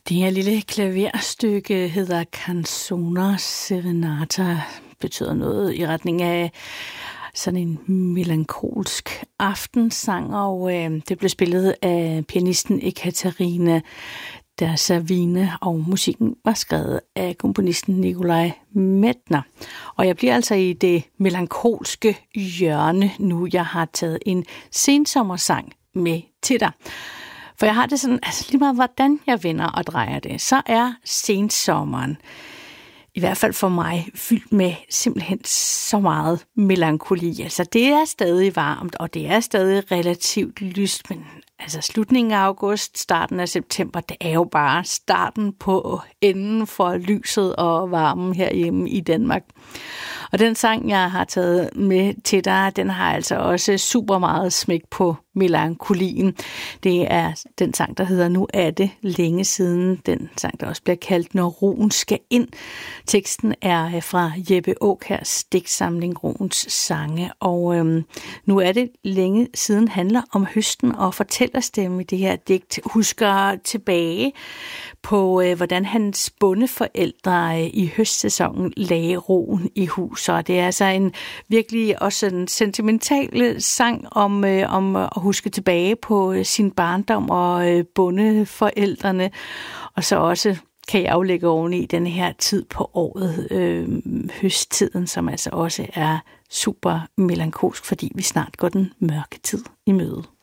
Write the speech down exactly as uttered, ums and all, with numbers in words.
Det her lille klaverstykke hedder Canzona Serenata, betyder noget i retning af sådan en melankolsk aftensang, og øh, det blev spillet af pianisten Ekaterina da Savine, og musikken var skrevet af komponisten Nikolaj Medtner. Og jeg bliver altså i det melankolske hjørne nu. Jeg har taget en sensommersang med til dig. For jeg har det sådan, altså lige meget hvordan jeg vender og drejer det, så er sensommeren, i hvert fald for mig, fyldt med simpelthen så meget melankoli. Altså det er stadig varmt, og det er stadig relativt lyst, men altså slutningen af august, starten af september, det er jo bare starten på enden for lyset og varmen herhjemme i Danmark. Og den sang, jeg har taget med til dig, den har altså også super meget smæk på melankolien. Det er den sang, der hedder Nu er det længe siden. Den sang, der også bliver kaldt Når roen skal ind. Teksten er fra Jeppe Aakjærs digtsamling Roens sange. Og øhm, Nu er det længe siden handler om høsten, og fortællerstemme i det her digt husker tilbage på, øh, hvordan hans bondeforældre øh, i høstsæsonen lagde roen i hus. Og det er altså en virkelig også en sentimental sang om, øh, om at huske tilbage på øh, sin barndom og øh, bondeforældrene. Og så også kan jeg aflægge oven i den her tid på året, øh, høsttiden, som altså også er super melankolsk, fordi vi snart går den mørke tid i møde.